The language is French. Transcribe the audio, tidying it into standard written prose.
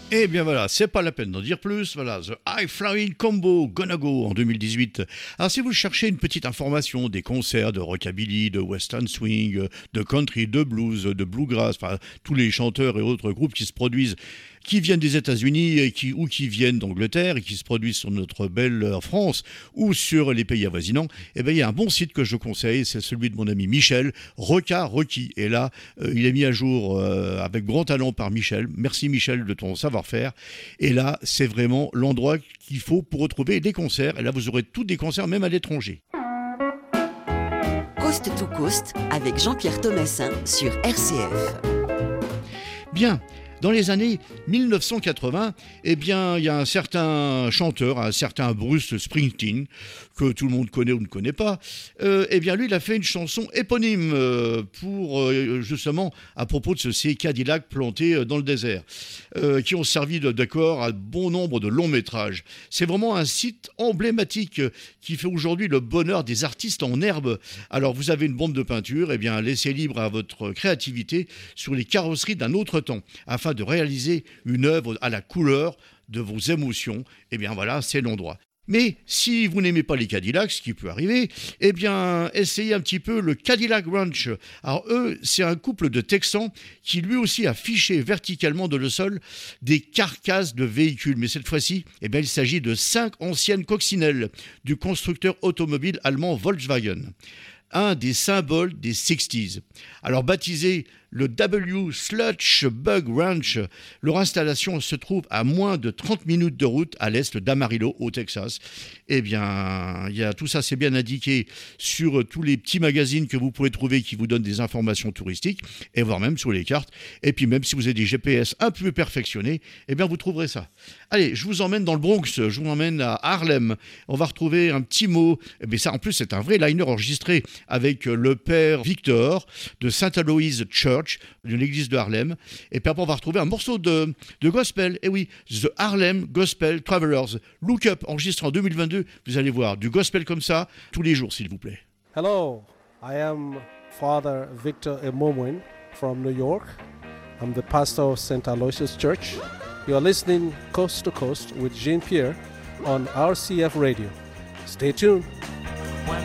Eh bien voilà, c'est pas la peine d'en dire plus. Voilà, The High Flying Combo Gonna Go en 2018. Alors si vous cherchez une petite information des concerts de rockabilly, de western swing, de country, de blues, de bluegrass, enfin tous les chanteurs et autres groupes qui se produisent, qui viennent des États-Unis ou qui viennent d'Angleterre et qui se produisent sur notre belle France ou sur les pays avoisinants, eh bien il y a un bon site que je conseille, c'est celui de mon ami Michel, Roca Rocky. Et là, il est mis à jour avec grand talent par Michel. Merci Michel de ton savoir-faire. Et là, c'est vraiment l'endroit qu'il faut pour retrouver des concerts. Et là, vous aurez tous des concerts, même à l'étranger. Coast to Coast avec Jean-Pierre Thomassin sur RCF. Bien. Dans les années 1980, eh bien, il y a un certain chanteur, un certain Bruce Springsteen, que tout le monde connaît ou ne connaît pas. Eh bien, lui, il a fait une chanson éponyme pour, justement, à propos de ces Cadillacs plantés dans le désert, qui ont servi de décor à bon nombre de longs métrages. C'est vraiment un site emblématique qui fait aujourd'hui le bonheur des artistes en herbe. Alors, vous avez une bombe de peinture, eh bien, laissez libre à votre créativité sur les carrosseries d'un autre temps, afin de réaliser une œuvre à la couleur de vos émotions. Eh bien voilà, c'est l'endroit. Mais si vous n'aimez pas les Cadillacs, ce qui peut arriver, eh bien essayez un petit peu le Cadillac Ranch. Alors eux, c'est un couple de Texans qui lui aussi a fiché verticalement dans le sol des carcasses de véhicules. Mais cette fois-ci, eh bien, il s'agit de 5 anciennes coccinelles du constructeur automobile allemand Volkswagen. Un des symboles des 60s. Alors baptisé le W Sludge Bug Ranch, leur installation se trouve à moins de 30 minutes de route à l'est d'Amarillo, au Texas. Eh bien, tout ça, c'est bien indiqué sur tous les petits magazines que vous pouvez trouver qui vous donnent des informations touristiques, et voire même sur les cartes. Et puis même si vous avez des GPS un peu perfectionnés, eh bien, vous trouverez ça. Allez, je vous emmène dans le Bronx, je vous emmène à Harlem. On va retrouver un petit mot. Eh bien, ça, en plus, c'est un vrai liner enregistré avec le père Victor de Saint Aloys Church, de l'église de Harlem. Et puis après, on va retrouver un morceau de gospel. Et oui, The Harlem Gospel Travelers. Look Up, enregistré en 2022. Vous allez voir du gospel comme ça tous les jours, s'il vous plaît. Hello, I am Father Victor Emomwen from New York. I'm the pastor of St. Aloysius Church. You are listening Coast to Coast with Jean-Pierre on RCF Radio. Stay tuned.